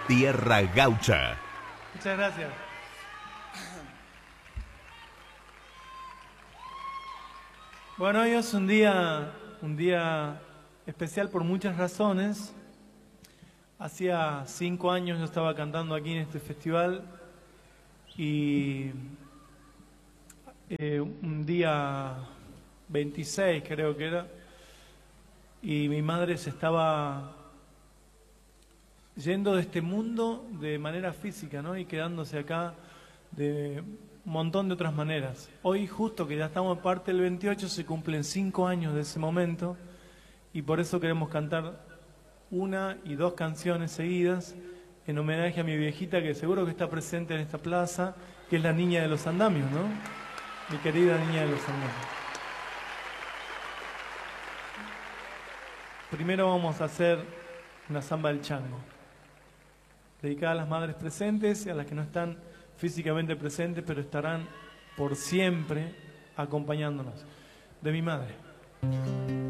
Tierra Gaucha. Muchas gracias. Bueno, hoy es un día especial por muchas razones. Hacía 5 años yo estaba cantando aquí en este festival y un día 26 creo que era, y mi madre se estaba yendo de este mundo de manera física, ¿no? Y quedándose acá de un montón de otras maneras. Hoy, justo que ya estamos en parte del 28, se cumplen 5 años de ese momento, y por eso queremos cantar 1 y 2 canciones seguidas en homenaje a mi viejita, que seguro que está presente en esta plaza, que es la niña de los andamios, ¿no? Mi querida niña de los andamios. Primero vamos a hacer una samba del chango, dedicada a las madres presentes y a las que no están físicamente presentes, pero estarán por siempre acompañándonos. De mi madre.